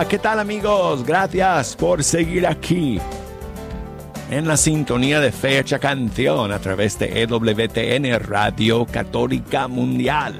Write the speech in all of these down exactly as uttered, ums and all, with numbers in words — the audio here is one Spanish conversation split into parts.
Hola, ¿qué tal amigos? Gracias por seguir aquí en la sintonía de Fecha Canción a través de E W T N Radio Católica Mundial.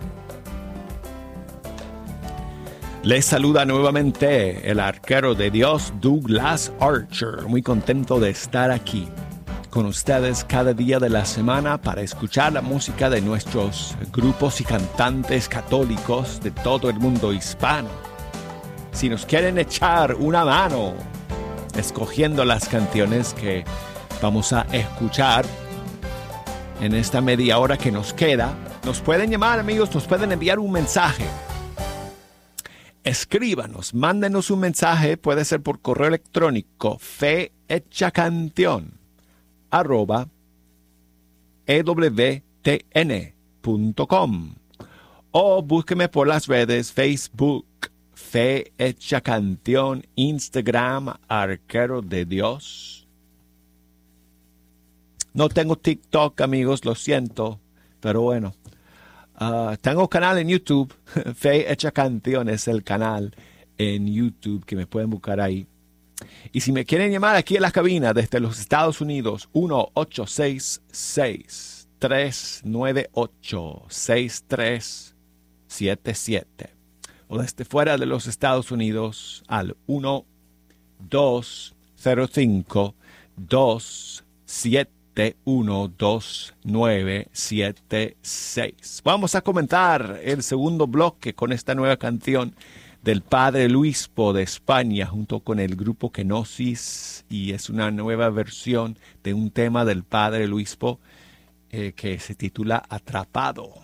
Les saluda nuevamente el arquero de Dios, Douglas Archer. Muy contento de estar aquí con ustedes cada día de la semana para escuchar la música de nuestros grupos y cantantes católicos de todo el mundo hispano. Si nos quieren echar una mano escogiendo las canciones que vamos a escuchar en esta media hora que nos queda, nos pueden llamar, amigos, nos pueden enviar un mensaje. Escríbanos, mándenos un mensaje, puede ser por correo electrónico fehechacanción arroba ewtn punto com o búsqueme por las redes Facebook, Fe Hecha Canción, Instagram, Arquero de Dios. No tengo TikTok, amigos, lo siento, pero bueno. Uh, tengo canal en YouTube, Fe Hecha Canción es el canal en YouTube que me pueden buscar ahí. Y si me quieren llamar aquí en la cabina desde los Estados Unidos, uno ocho seis seis, tres nueve ocho, seis tres siete siete. O desde fuera de los Estados Unidos al uno dos cero cinco, dos siete uno, dos nueve siete seis. Vamos a comentar el segundo bloque con esta nueva canción del Padre Luispo de España junto con el grupo Kenosis, y es una nueva versión de un tema del Padre Luispo eh, que se titula Atrapado.